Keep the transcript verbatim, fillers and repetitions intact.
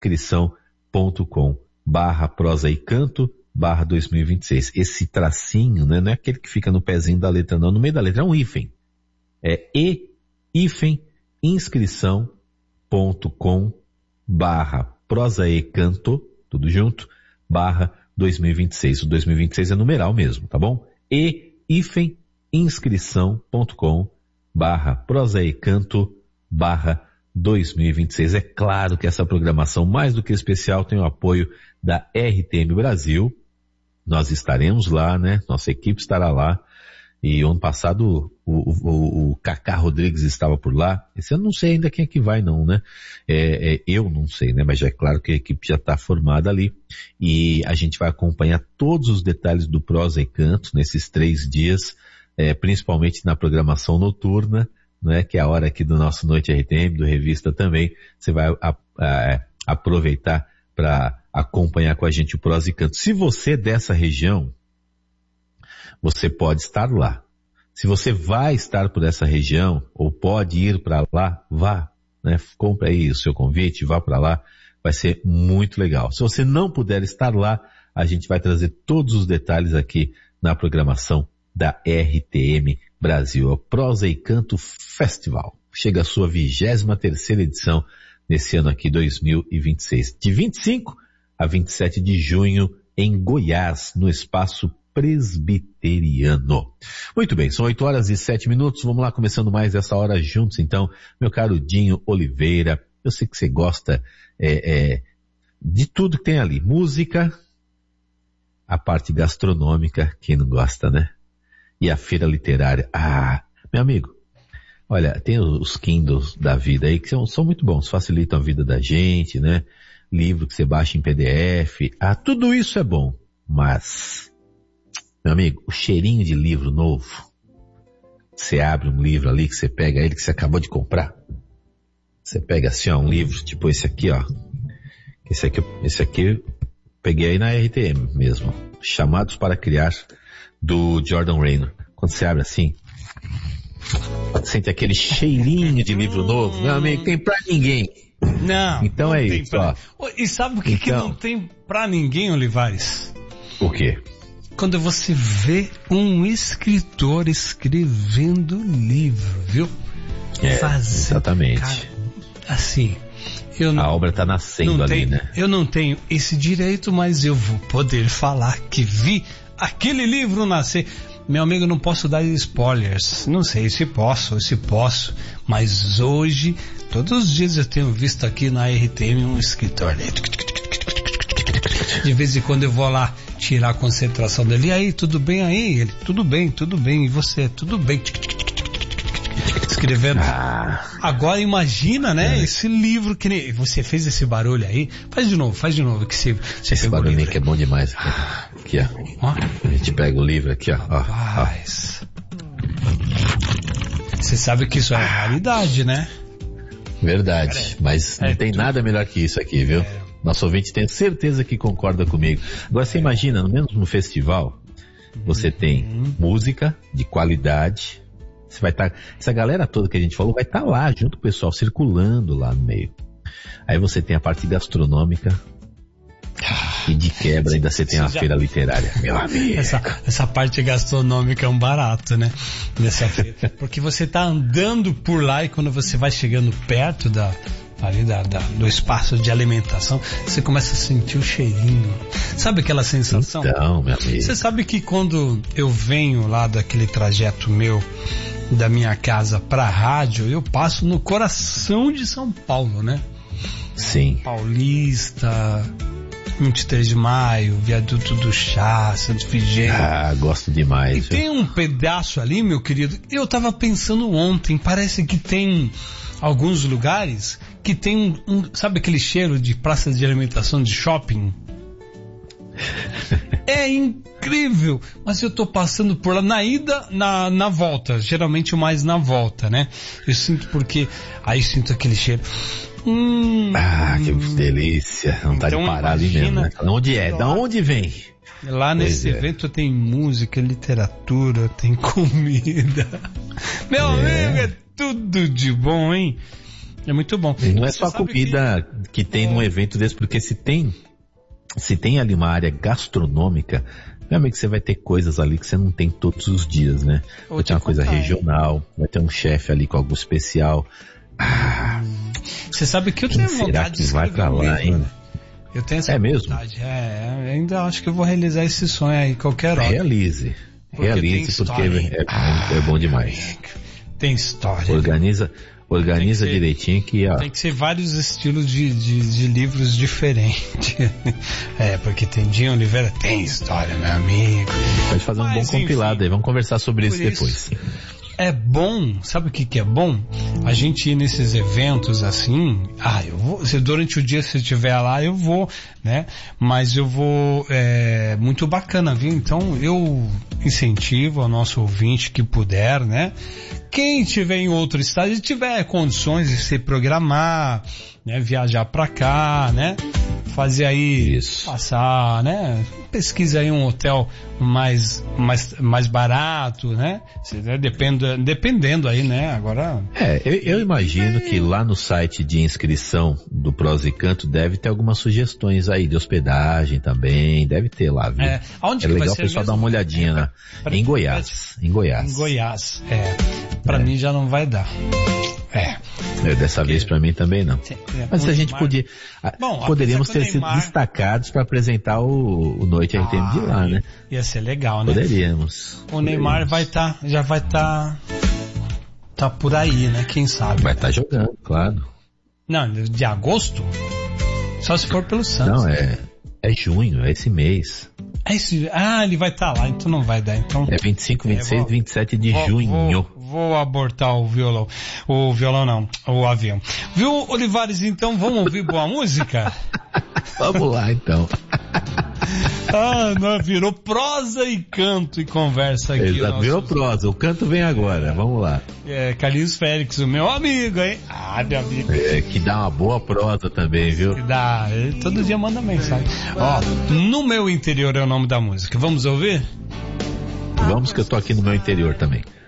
inscrição ponto com barra prosa e canto barra dois mil e vinte e seis. Esse tracinho, né, não é aquele que fica no pezinho da letra, não. No meio da letra é um hífen. É e hífen inscrição ponto com barra prosa e canto, tudo junto, barra dois mil e vinte e seis. O dois mil e vinte e seis é numeral mesmo, tá bom? E hífen inscrição ponto com barra prosa e canto barra dois mil e vinte e seis. É claro que essa programação mais do que especial tem o apoio da R T M Brasil. Nós estaremos lá, né? Nossa equipe estará lá. E ano passado o, o, o Cacá Rodrigues estava por lá. Esse ano não sei ainda quem é que vai não, né? É, é, eu não sei, né? Mas já é claro que a equipe já está formada ali. E a gente vai acompanhar todos os detalhes do Prosa e Canto nesses três dias, é, principalmente na programação noturna, né? Que é a hora aqui do nosso Noite R T M, do Revista também. Você vai a, a, aproveitar para acompanhar com a gente o Prosa e Canto. Se você é dessa região, você pode estar lá. Se você vai estar por essa região, ou pode ir para lá, vá, né? Compre aí o seu convite, vá para lá, vai ser muito legal. Se você não puder estar lá, a gente vai trazer todos os detalhes aqui na programação da R T M Brasil, o Prosa e Canto Festival. Chega a sua vigésima terceira edição nesse ano aqui, dois mil e vinte e seis. De vinte e cinco a vinte e sete de junho, em Goiás, no Espaço Presbiteriano. Muito bem, são oito horas e sete minutos, vamos lá, começando mais essa hora juntos então, meu caro Dinho Oliveira. Eu sei que você gosta é, é, de tudo que tem ali, música, a parte gastronômica, quem não gosta, né? E a feira literária. Ah, meu amigo, olha, tem os Kindles da vida aí que são, são muito bons, facilitam a vida da gente, né? Livro que você baixa em P D F, ah, tudo isso é bom, mas, meu amigo, o cheirinho de livro novo, você abre um livro ali, que você pega ele que você acabou de comprar, você pega assim, ó, um livro, tipo esse aqui, ó, esse aqui, esse aqui eu peguei aí na R T M mesmo, Chamados para Criar, do Jordan Raynor. Quando você abre assim, sente aquele cheirinho de livro novo, meu amigo, tem pra ninguém. Não. Então não é tem isso, pra... ó. E sabe o que, então... que não tem pra ninguém, Olivares? O quê? Quando você vê um escritor escrevendo livro, viu? É, Fazer, exatamente. cara, assim, eu não, a obra está nascendo não ali, tenho, né? Eu não tenho esse direito, mas eu vou poder falar que vi aquele livro nascer. Meu amigo, não posso dar spoilers. Não sei se posso, se posso. Mas hoje, todos os dias eu tenho visto aqui na R T M um escritor. De vez em quando eu vou lá tirar a concentração dele. E aí, tudo bem aí? Ele, tudo bem, tudo bem. E você? Tudo bem. Escrevendo. Ah. Agora imagina, né? É. Esse livro que nem... Você fez esse barulho aí. Faz de novo, faz de novo. Que você, você esse barulhinho que é bom demais. Aqui, ó. ó. A gente pega o livro aqui, ó. ó, ó. Você sabe que isso é raridade, né? Verdade. É. Mas não é, tem tu... nada melhor que isso aqui, viu? É. Nosso ouvinte tem certeza que concorda comigo. Agora você imagina, no menos no festival, você tem uhum. música de qualidade. Você vai estar, tá, essa galera toda que a gente falou vai estar tá lá junto com o pessoal circulando lá no meio. Aí você tem a parte gastronômica e de quebra ainda você tem a feira literária. Meu amigo. Essa, essa parte gastronômica é um barato, né? Nessa feira. Porque você tá andando por lá e quando você vai chegando perto da ali da, da, do espaço de alimentação, você começa a sentir o cheirinho. Sabe aquela sensação? Então, meu amigo. Você sabe que quando eu venho lá daquele trajeto meu, da minha casa pra rádio, eu passo no coração de São Paulo, né? Sim. Paulista, vinte e três de maio, Viaduto do Chá, Santo Efigênio. Ah, gosto demais. E viu? Tem um pedaço ali, meu querido, eu tava pensando ontem, parece que tem alguns lugares que tem um, um sabe aquele cheiro de praças de alimentação de shopping? É incrível, mas eu tô passando por lá na ida, na, na volta, geralmente mais na volta, né? Eu sinto porque, aí sinto aquele cheiro. Hum, ah, que delícia, não tá então, de parar ali mesmo, né? Da onde é? Da onde vem? Lá nesse pois evento é. Tem música, literatura, tem comida. Meu é. amigo, é tudo de bom, hein? É muito bom. E não é só a comida que, que tem é... num evento desse, porque se tem, se tem ali uma área gastronômica, realmente você vai ter coisas ali que você não tem todos os dias, né? Vou vai ter uma coisa contar, regional, hein? Vai ter um chefe ali com algo especial. Ah, você sabe que eu tenho vontade que de vai pra lá, livro, hein? Né? Eu tenho essa é vontade. mesmo? É, ainda acho que eu vou realizar esse sonho aí qualquer hora. Realize. Porque Realize porque é, ah, é bom demais. Tem história. Organiza, organiza ser, direitinho que... Ó, tem que ser vários estilos de, de, de livros diferentes. É, porque tem Dinho Oliveira, tem história, meu amigo. Pode fazer Mas, um bom enfim, compilado aí, vamos conversar sobre isso depois. É bom, sabe o que que é bom? A gente ir nesses eventos assim, ah, eu vou, se durante o dia se estiver lá, eu vou, né? Mas eu vou, é muito bacana, viu? Então eu incentivo ao nosso ouvinte que puder, né? Quem tiver em outro estado e tiver condições de se programar, né? Viajar pra cá, né? Fazer aí, Isso. passar, né? Pesquisa aí um hotel mais, mais, mais barato, né? Depende, dependendo aí, né? Agora... É, eu, eu imagino que lá no site de inscrição do Prosa e Canto deve ter algumas sugestões aí de hospedagem também, deve ter lá, viu? É, aonde é que legal vai ser o pessoal mesmo? dar uma olhadinha, né? Pra, em Goiás, em Goiás. Em Goiás, é. Pra é. mim já não vai dar. É. Eu, dessa Porque... vez pra mim também não. É, Mas a gente Neymar... podia... Bom, poderíamos ter Neymar... sido destacados para apresentar o, o Noite R T M ah, de lá, né? Ia ser legal, né? Poderíamos. O Neymar vai estar, tá, já vai estar... Tá, tá por aí, né? Quem sabe. Vai estar tá jogando, claro. Não, de agosto? Só se for pelo Santos. Não, é... É junho, é esse mês. É esse, ah, ele vai estar tá lá, então não vai dar. Então, é vinte e cinco, vinte e seis, é, vou, vinte e sete de vou, junho. Vou, vou abortar o violão. O violão não, o avião. Viu, Olivares, então vamos ouvir boa música? Vamos lá, então. Ah, não, virou prosa e canto e conversa aqui. Exato, nosso... virou prosa, o canto vem agora, vamos lá. É, Carlinhos Félix, o meu amigo, hein? Ah, meu amigo. É, que dá uma boa prosa também, viu? Que dá, ele todo dia manda mensagem. Ó, No Meu Interior é o nome da música, vamos ouvir? Vamos que eu tô aqui no meu interior também.